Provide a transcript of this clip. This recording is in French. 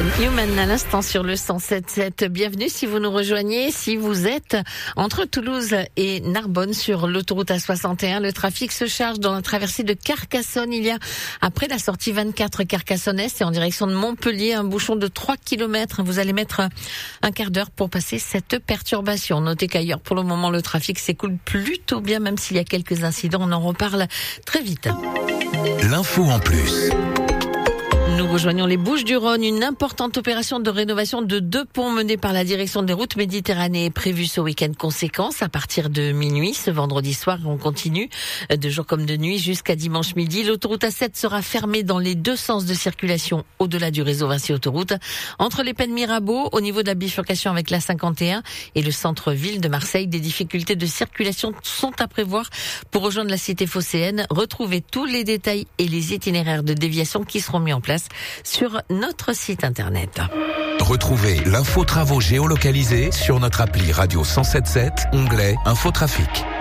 Human à l'instant sur le 107.7. Bienvenue si vous nous rejoignez. Si vous êtes entre Toulouse et Narbonne sur l'autoroute A61, le trafic se charge dans la traversée de Carcassonne. Il y a, après la sortie 24 Carcassonne-Est et en direction de Montpellier, un bouchon de 3 km. Vous allez mettre un quart d'heure pour passer cette perturbation. Notez qu'ailleurs, pour le moment, le trafic s'écoule plutôt bien, même s'il y a quelques incidents. On en reparle très vite. L'info en plus. Nous rejoignons les Bouches-du-Rhône. Une importante opération de rénovation de 2 ponts menée par la direction des routes Méditerranée est prévue ce week-end. Conséquence, à partir de minuit, ce vendredi soir, on continue de jour comme de nuit jusqu'à dimanche midi. L'autoroute A7 sera fermée dans les 2 sens de circulation au-delà du réseau Vinci Autoroute. Entre les Pennes Mirabeau, au niveau de la bifurcation avec la 51 et le centre-ville de Marseille, des difficultés de circulation sont à prévoir pour rejoindre la cité phocéenne. Retrouvez tous les détails et les itinéraires de déviation qui seront mis en place sur notre site internet. Retrouvez l'info travaux géolocalisée sur notre appli Radio 107.7, onglet Infotrafic.